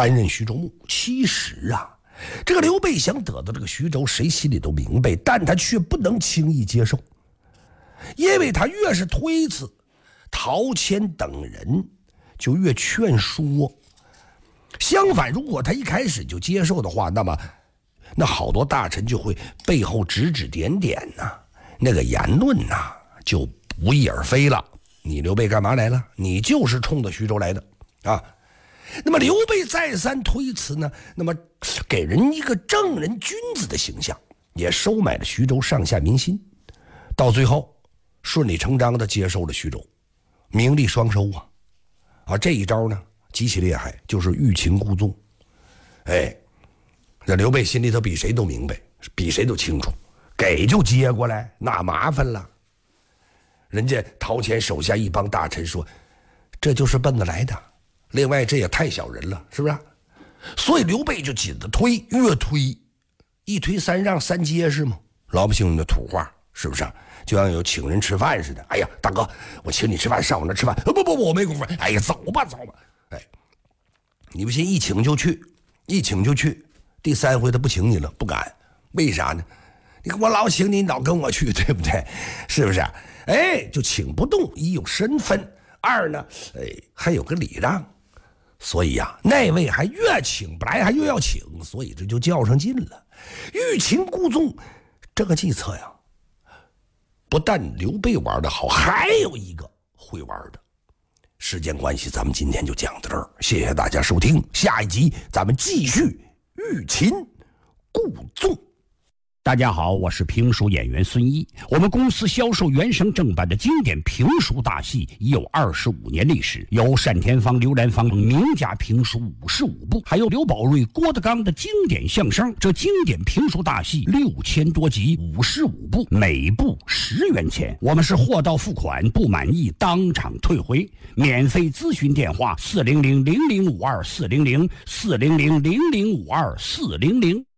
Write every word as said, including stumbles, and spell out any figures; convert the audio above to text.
担任徐州牧。其实啊，这个刘备想得到这个徐州，谁心里都明白，但他却不能轻易接受，因为他越是推辞，陶谦等人就越劝说。相反，如果他一开始就接受的话，那么那好多大臣就会背后指指点点呐、啊，那个言论呐、啊、就不翼而飞了。你刘备干嘛来了？你就是冲着徐州来的啊！那么刘备再三推辞呢，那么给人一个正人君子的形象，也收买了徐州上下民心，到最后顺理成章的接受了徐州，名利双收啊！啊，这一招呢极其厉害，就是欲擒故纵。哎，这刘备心里头比谁都明白，比谁都清楚，给就接过来，那麻烦了。人家陶谦手下一帮大臣说，这就是奔着来的，另外这也太小人了，是不是？所以刘备就紧着推，越推一推三让三结实嘛，老百姓的土话，是不是？就像有请人吃饭似的。哎呀，大哥，我请你吃饭，上我那吃饭。不不不，我没工夫。哎呀，走吧走吧。哎，你不信，一请就去，一请就去。第三回他不请你了，不敢。为啥呢？你看我老请你，老跟我去，对不对？是不是？哎，就请不动，一有身份，二呢，哎，还有个礼让。所以呀、啊，那位还越请不来，还越要请，所以这就较上劲了。欲擒故纵这个计策呀，不但刘备玩的好，还有一个会玩的。时间关系，咱们今天就讲到这儿，谢谢大家收听，下一集咱们继续欲擒故纵。 大家好，我是评书演员孙一。我们公司销售原声正版的经典评书大戏已有二十五年历史，有单田芳、刘兰芳名家评书五十五部，还有刘宝瑞、郭德纲的经典相声。这经典评书大戏六千多集，五十五部，每部十元钱。我们是货到付款，不满意当场退回。免费咨询电话：四零零零零五二四零零四零零零零五二四零零。